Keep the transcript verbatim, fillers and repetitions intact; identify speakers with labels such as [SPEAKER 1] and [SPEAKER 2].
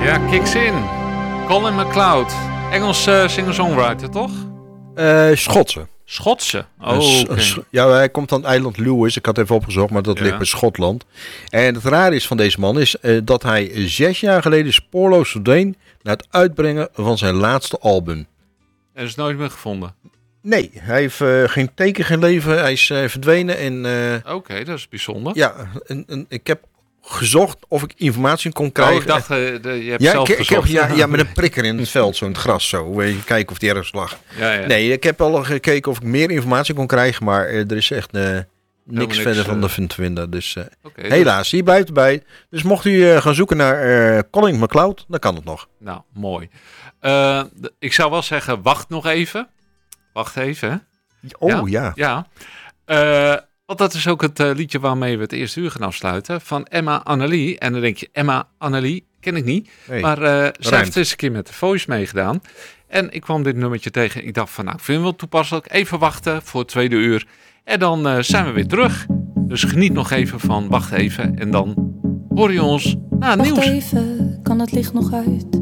[SPEAKER 1] Ja, Kicks In. Colin MacLeod. Engels uh, singer-songwriter, toch?
[SPEAKER 2] Uh, Schotse.
[SPEAKER 1] Schotse? Oh,
[SPEAKER 2] uh,
[SPEAKER 1] okay.
[SPEAKER 2] sch- Ja, hij komt van het eiland Lewis. Ik had even opgezocht, maar dat ja. ligt bij Schotland. En het rare is van deze man is uh, dat hij zes jaar geleden spoorloos verdween na het uitbrengen van zijn laatste album.
[SPEAKER 1] En is nooit meer gevonden?
[SPEAKER 2] Nee, hij heeft uh, geen teken, geen leven. Hij is uh, verdwenen. En, uh,
[SPEAKER 1] Oké, okay, dat is bijzonder.
[SPEAKER 2] Ja, en, en ik heb gezocht of ik informatie kon krijgen.
[SPEAKER 1] Oh, ik dacht, uh, de, je hebt
[SPEAKER 2] ja,
[SPEAKER 1] zelf
[SPEAKER 2] ik,
[SPEAKER 1] gezocht.
[SPEAKER 2] Ik heb, ja, ja, met een prikker in het veld, zo'n gras zo. Kijken of die ergens lag.
[SPEAKER 1] Ja, ja.
[SPEAKER 2] Nee, ik heb al gekeken of ik meer informatie kon krijgen, maar uh, er is echt uh, niks, niks verder uh, van de te vinden. Dus uh, okay, helaas, hier blijft het bij. Dus mocht u uh, gaan zoeken naar uh, Colin MacLeod, dan kan het nog.
[SPEAKER 1] Nou, mooi. Uh, d- ik zou wel zeggen, wacht nog even. Wacht even, hè?
[SPEAKER 2] Oh, ja.
[SPEAKER 1] Ja. ja. Uh, want dat is ook het uh, liedje waarmee we het eerste uur gaan afsluiten. Van Emma Annelie. En dan denk je, Emma Annelie, ken ik niet. Nee, maar uh, zij heeft eens een keer met The Voice meegedaan. En ik kwam dit nummertje tegen. Ik dacht van, nou, ik vind het wel toepasselijk. Even wachten voor het tweede uur. En dan uh, zijn we weer terug. Dus geniet nog even van, wacht even. En dan hoor je ons na het
[SPEAKER 3] wacht
[SPEAKER 1] nieuws.
[SPEAKER 3] Wacht even, kan het licht nog uit?